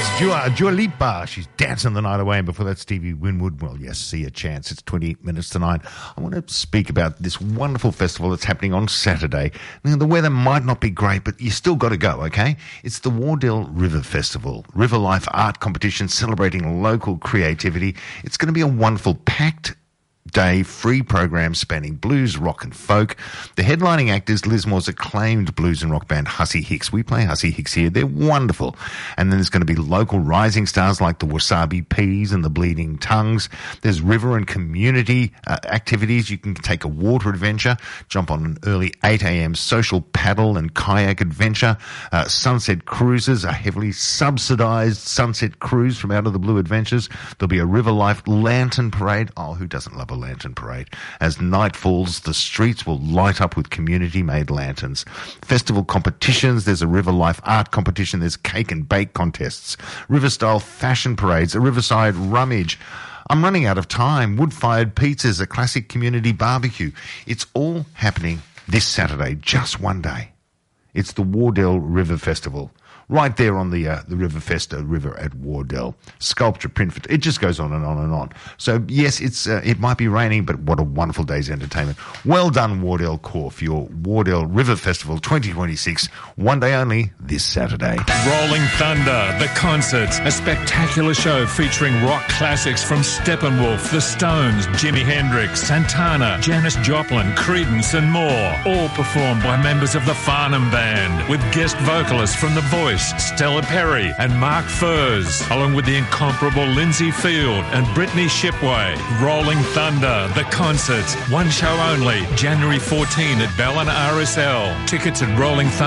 Dua Lipa. She's dancing the night away. And before that, Stevie Winwood. Well, yes, see a chance. It's 20 minutes to 9. I want to speak about this wonderful festival that's happening on Saturday. Now, the weather might not be great, but you still got to go, okay? It's the Wardell River Festival, River Life art competition celebrating local creativity. It's going to be a wonderful, packed day free program spanning blues, rock and folk. The headlining act is Lismore's acclaimed blues and rock band Hussey Hicks. We play Hussey Hicks here. They're wonderful. And then there's going to be local rising stars like the Wasabi Peas and the Bleeding Tongues. There's river and community activities. You can take a water adventure, jump on an early 8 a.m. social paddle and kayak adventure. Sunset cruises, a heavily subsidised sunset cruise from Out of the Blue Adventures. There'll be a River Life lantern parade. Oh, who doesn't love a lantern parade? As night falls, the streets will light up with community-made lanterns. Festival competitions, there's a River Life art competition, there's cake and bake contests, river-style fashion parades, a riverside rummage. I'm running out of time. Wood-fired pizzas, a classic community barbecue. It's all happening this Saturday, just one day. It's the Wardell River Festival. Right there on the River Festa River at Wardell. Sculpture, print, it just goes on and on and on. So, yes, it might be raining, but what a wonderful day's entertainment. Well done, Wardell Corps, for your Wardell River Festival 2026. One day only, this Saturday. Rolling Thunder, the concert. A spectacular show featuring rock classics from Steppenwolf, The Stones, Jimi Hendrix, Santana, Janis Joplin, Creedence and more. All performed by members of the Farnham Band, with guest vocalists from The Voice, Stella Perry and Mark Furs, along with the incomparable Lindsay Field and Brittany Shipway. Rolling Thunder, the concert. One show only, January 14 at Ballina RSL. Tickets at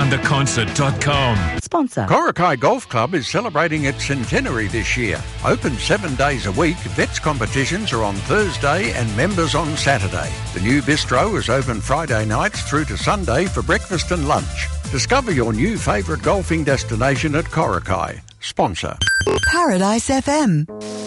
rollingthunderconcert.com. Sponsor. Korakai Golf Club is celebrating its centenary this year. Open 7 days a week, vets competitions are on Thursday and members on Saturday. The new bistro is open Friday nights through to Sunday for breakfast and lunch. Discover your new favourite golfing destination at Korakai. Sponsor. Paradise FM.